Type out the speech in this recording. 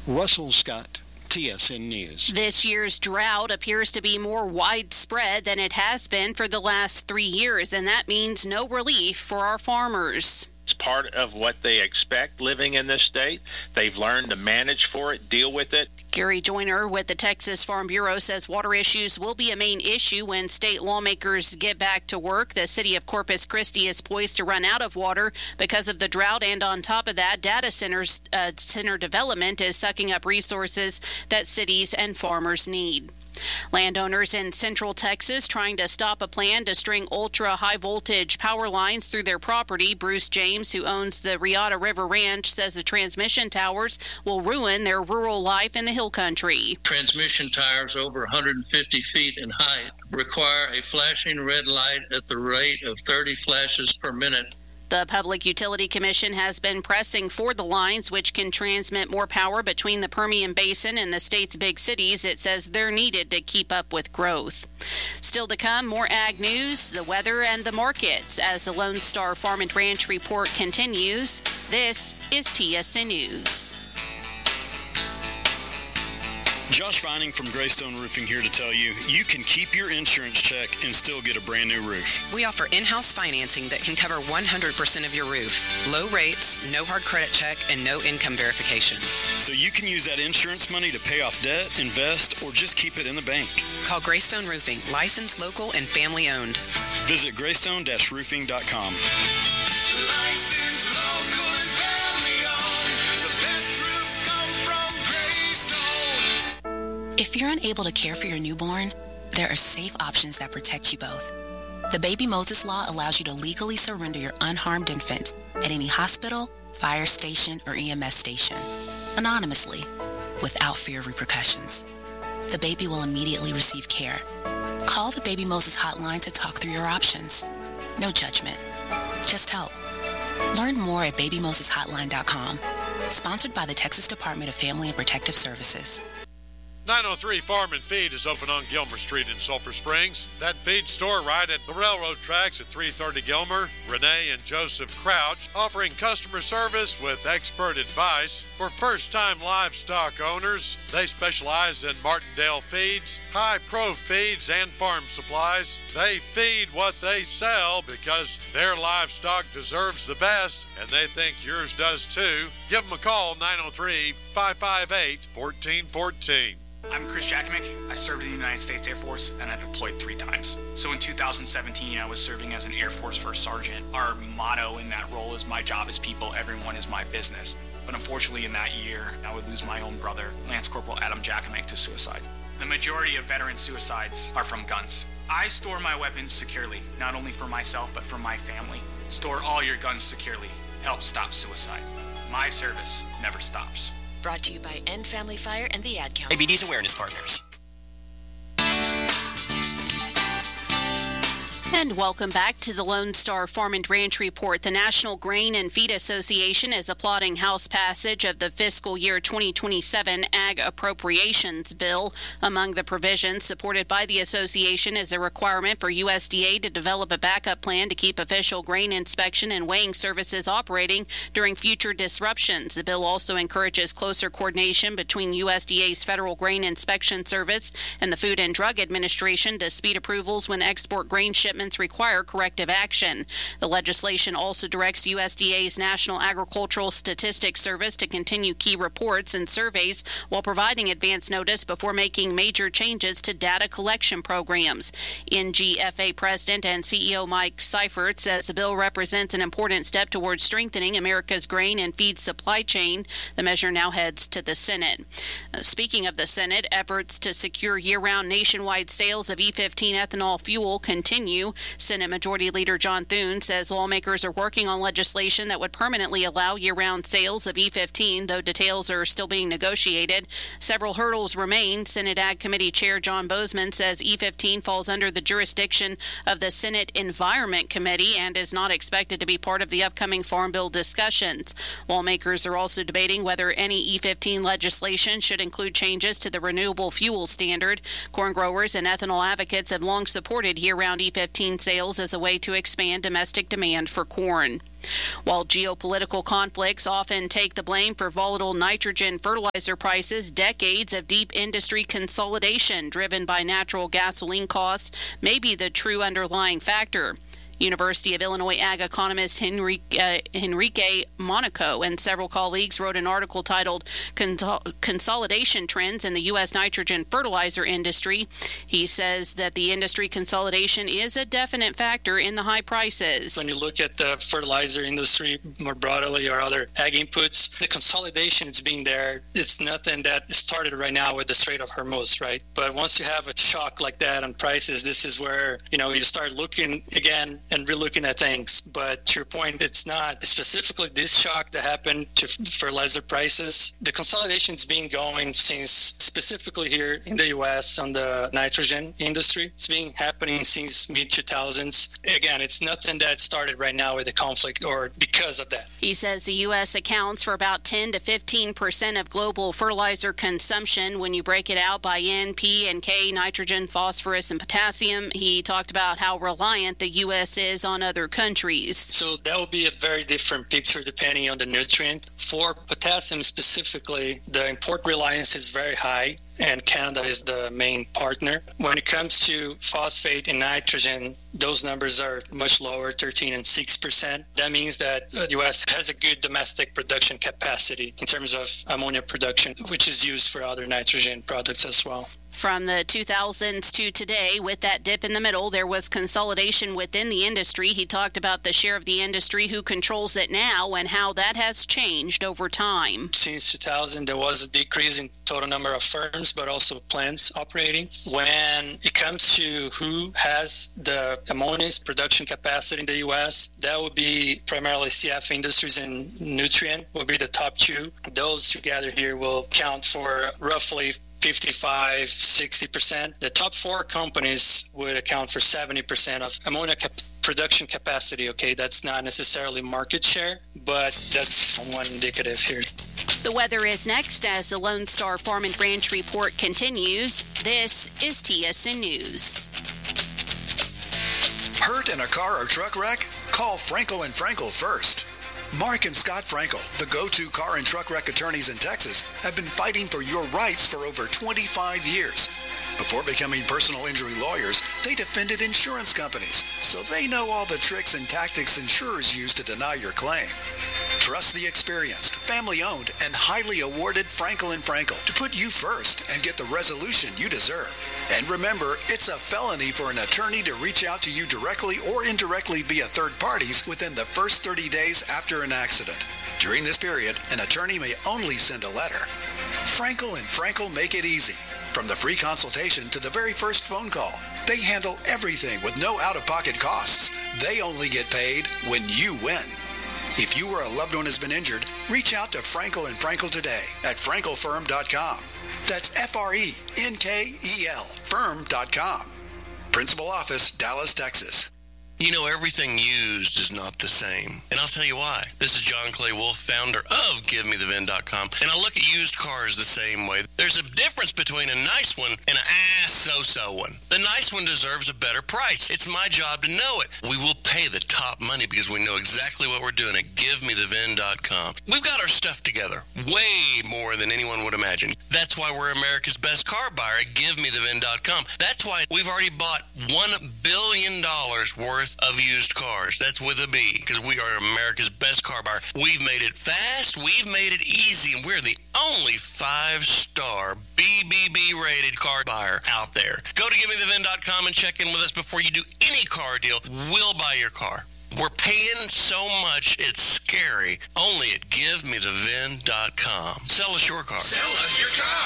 Russell Scott, TSN News. This year's drought appears to be more widespread than it has been for the last 3 years, and that means no relief for our farmers. It's part of what they expect living in this state. They've learned to manage for it, deal with it. Gary Joyner with the Texas Farm Bureau says water issues will be a main issue when state lawmakers get back to work. The city of Corpus Christi is poised to run out of water because of the drought, and on top of that, data center development is sucking up resources that cities and farmers need. Landowners in central Texas trying to stop a plan to string ultra-high voltage power lines through their property. Bruce James, who owns the Riata River Ranch, says the transmission towers will ruin their rural life in the hill country. Transmission towers over 150 feet in height require a flashing red light at the rate of 30 flashes per minute. The Public Utility Commission has been pressing for the lines, which can transmit more power between the Permian Basin and the state's big cities. It says they're needed to keep up with growth. Still to come, more ag news, the weather, and the markets as the Lone Star Farm and Ranch Report continues. This is TSN News. Josh Vining from Greystone Roofing here to tell you, you can keep your insurance check and still get a brand new roof. We offer in-house financing that can cover 100% of your roof. Low rates, no hard credit check, and no income verification. So you can use that insurance money to pay off debt, invest, or just keep it in the bank. Call Greystone Roofing, licensed, local, and family owned. Visit greystone-roofing.com. Licensed, local, and family owned. The best roofs come from Greystone. If you're unable to care for your newborn, there are safe options that protect you both. The Baby Moses Law allows you to legally surrender your unharmed infant at any hospital, fire station, or EMS station, anonymously, without fear of repercussions. The baby will immediately receive care. Call the Baby Moses hotline to talk through your options. No judgment, just help. Learn more at babymoseshotline.com. Sponsored by the Texas Department of Family and Protective Services. 903 Farm and Feed is open on Gilmer Street in Sulphur Springs. That feed store right at the railroad tracks at 330 Gilmer. Renee and Joseph Crouch offering customer service with expert advice for first-time livestock owners. They specialize in Martindale feeds, high-pro feeds, and farm supplies. They feed what they sell because their livestock deserves the best, and they think yours does too. Give them a call, 903-558-1414. I'm Chris Jakovic. I served in the United States Air Force and I deployed 3 times. So in 2017, I was serving as an Air Force First Sergeant. Our motto in that role is, my job is people, everyone is my business. But unfortunately in that year, I would lose my own brother, Lance Corporal Adam Jakovic, to suicide. The majority of veteran suicides are from guns. I store my weapons securely, not only for myself, but for my family. Store all your guns securely. Help stop suicide. My service never stops. Brought to you by End Family Fire and the Ad Council. ABD's Awareness Partners. And welcome back to the Lone Star Farm and Ranch Report. The National Grain and Feed Association is applauding House passage of the fiscal year 2027 Ag Appropriations Bill. Among the provisions supported by the association is a requirement for USDA to develop a backup plan to keep official grain inspection and weighing services operating during future disruptions. The bill also encourages closer coordination between USDA's Federal Grain Inspection Service and the Food and Drug Administration to speed approvals when export grain shipments require corrective action. The legislation also directs USDA's National Agricultural Statistics Service to continue key reports and surveys while providing advance notice before making major changes to data collection programs. NGFA President and CEO Mike Seifert says the bill represents an important step towards strengthening America's grain and feed supply chain. The measure now heads to the Senate. Speaking of the Senate, efforts to secure year-round nationwide sales of E15 ethanol fuel continue. Senate Majority Leader John Thune says lawmakers are working on legislation that would permanently allow year-round sales of E15, though details are still being negotiated. Several hurdles remain. Senate Ag Committee Chair John Bozeman says E15 falls under the jurisdiction of the Senate Environment Committee and is not expected to be part of the upcoming Farm Bill discussions. Lawmakers are also debating whether any E15 legislation should include changes to the renewable fuel standard. Corn growers and ethanol advocates have long supported year-round E15 sales as a way to expand domestic demand for corn. While geopolitical conflicts often take the blame for volatile nitrogen fertilizer prices, decades of deep industry consolidation driven by natural gasoline costs may be the true underlying factor. University of Illinois ag economist Enrique Monaco and several colleagues wrote an article titled Consolidation Trends in the U.S. Nitrogen Fertilizer Industry. He says that the industry consolidation is a definite factor in the high prices. When you look at the fertilizer industry more broadly or other ag inputs, the consolidation is being there. It's nothing that started right now with the Strait of Hormuz, right? But once you have a shock like that on prices, this is where, you start looking again and re-looking at things. But to your point, it's not specifically this shock that happened to fertilizer prices. The consolidation's been going since, specifically here in the U.S. on the nitrogen industry. It's been happening since mid-2000s. Again, it's nothing that started right now with the conflict or because of that. He says the U.S. accounts for about 10 to 15% of global fertilizer consumption when you break it out by N, P, and K, nitrogen, phosphorus, and potassium. He talked about how reliant the U.S. is on other countries. So that will be a very different picture depending on the nutrient. For potassium specifically, the import reliance is very high, and Canada is the main partner. When it comes to phosphate and nitrogen, those numbers are much lower, 13 and 6%. That means that the U.S. has a good domestic production capacity in terms of ammonia production, which is used for other nitrogen products as well. From the 2000s to today, with that dip in the middle, there was consolidation within the industry. He talked about the share of the industry, who controls it now, and how that has changed over time. Since 2000, there was a decrease in total number of firms, but also plants operating. When it comes to who has the ammonia production capacity in the U.S., that would be primarily CF Industries and Nutrien will be the top two. Those together here will count for roughly 55-60%. The top four companies would account for 70% of ammonia production capacity. Okay, that's not necessarily market share, but that's one indicative here. The weather is next as the Lone Star Farm and Ranch Report continues. This is TSN News. Hurt in a car or truck wreck? Call Frankel & Frankel first. Mark and Scott Frankel, the go-to car and truck wreck attorneys in Texas, have been fighting for your rights for over 25 years. Before becoming personal injury lawyers, they defended insurance companies, so they know all the tricks and tactics insurers use to deny your claim. Trust the experienced, family-owned, and highly awarded Frankel & Frankel to put you first and get the resolution you deserve. And remember, it's a felony for an attorney to reach out to you directly or indirectly via third parties within the first 30 days after an accident. During this period, an attorney may only send a letter. Frankel & Frankel make it easy. From the free consultation to the very first phone call, they handle everything with no out-of-pocket costs. They only get paid when you win. If you or a loved one has been injured, reach out to Frankel & Frankel today at frankelfirm.com. That's F-R-E-N-K-E-L, firm.com. Principal office, Dallas, Texas. You know, everything used is not the same. And I'll tell you why. This is John Clay Wolf, founder of GiveMeTheVin.com. And I look at used cars the same way. There's a difference between a nice one and an so-so one. The nice one deserves a better price. It's my job to know it. We will pay the top money because we know exactly what we're doing at GiveMeTheVin.com. We've got our stuff together way more than anyone would imagine. That's why we're America's best car buyer at GiveMeTheVin.com. That's why we've already bought $1 billion worth of used cars. That's with a B, because we are America's best car buyer. We've made it fast, we've made it easy, and we're the only 5-star BBB rated car buyer out there. Go to GiveMeTheVin.com and check in with us before you do any car deal. We'll buy your car. We're paying so much, it's scary. Only at GiveMeTheVin.com. Sell us your car. Sell us your car.